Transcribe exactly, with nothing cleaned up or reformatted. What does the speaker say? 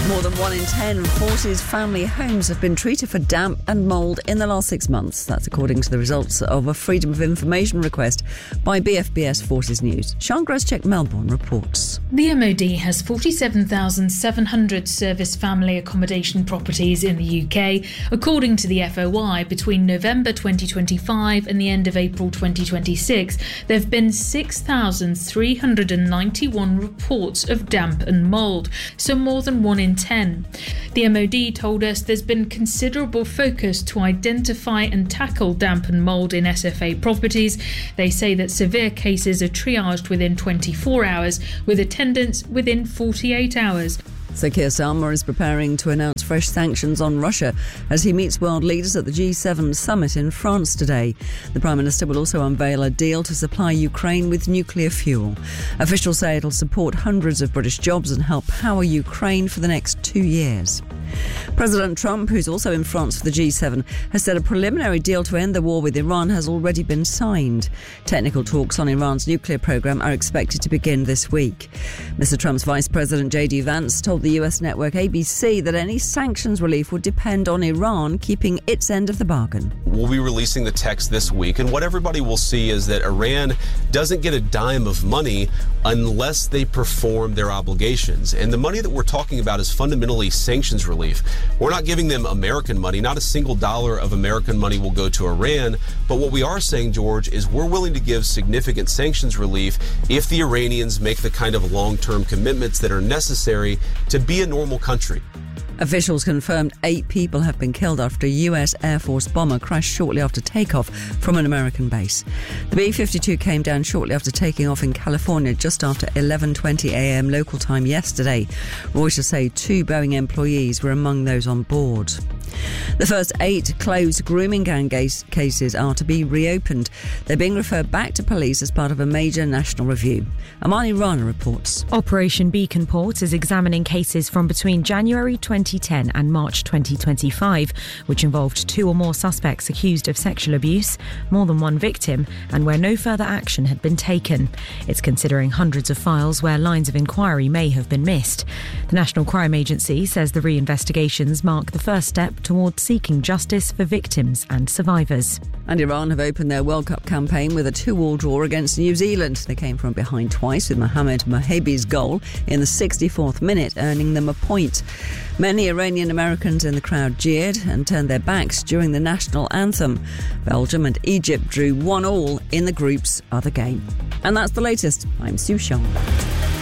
More than one in ten Forces family homes have been treated for damp and mould in the last six months. That's according to the results of a Freedom of Information request by B F B S Forces News. Sian Groscheck, Melbourne, reports. The M O D has forty-seven thousand seven hundred service family accommodation properties in the U K. According to the F O I, between November twenty twenty-five and the end of April twenty twenty-six, there have been six thousand three hundred ninety-one reports of damp and mould, so more than one in ten. The M O D told us there's been considerable focus to identify and tackle damp and mould in S F A properties. They say that severe cases are triaged within twenty-four hours, with attendance within forty-eight hours. So Keir Starmer is preparing to announce fresh sanctions on Russia as he meets world leaders at the G seven summit in France today. The Prime Minister will also unveil a deal to supply Ukraine with nuclear fuel. Officials say it'll support hundreds of British jobs and help power Ukraine for the next two years. President Trump, who's also in France for the G seven, has said a preliminary deal to end the war with Iran has already been signed. Technical talks on Iran's nuclear program are expected to begin this week. Mister Trump's Vice President J D Vance told the U S network A B C that any sanctions relief would depend on Iran keeping its end of the bargain. We'll be releasing the text this week, and what everybody will see is that Iran doesn't get a dime of money unless they perform their obligations. And the money that we're talking about is fundamentally sanctions relief. We're not giving them American money. Not a single dollar of American money will go to Iran. But what we are saying, George, is we're willing to give significant sanctions relief if the Iranians make the kind of long-term commitments that are necessary to be a normal country. Officials confirmed eight people have been killed after a U S Air Force bomber crashed shortly after takeoff from an American base. The B fifty-two came down shortly after taking off in California just after eleven twenty a.m. local time yesterday. Reuters say two Boeing employees were among those on board. The first eight closed grooming gang cases are to be reopened. They're being referred back to police as part of a major national review. Amani Rana reports. Operation Beacon Port is examining cases from between January twenty ten and March twenty twenty-five, which involved two or more suspects accused of sexual abuse, more than one victim, and where no further action had been taken. It's considering hundreds of files where lines of inquiry may have been missed. The National Crime Agency says the reinvestigations mark the first step towards seeking justice for victims and survivors. And Iran have opened their World Cup campaign with a two-all draw against New Zealand. They came from behind twice with Mohamed Mohabi's goal in the sixty-fourth minute, earning them a point. Many Iranian Americans in the crowd jeered and turned their backs during the national anthem. Belgium and Egypt drew one all in the group's other game. And that's the latest. I'm Sue Xiong.